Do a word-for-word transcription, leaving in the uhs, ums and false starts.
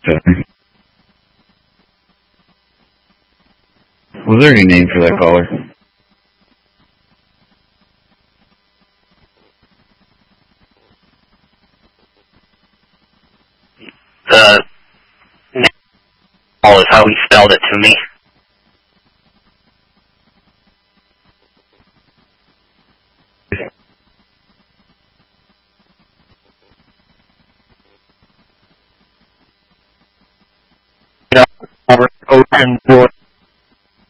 Sorry. Was there any name for that caller? The name is how he spelled it to me.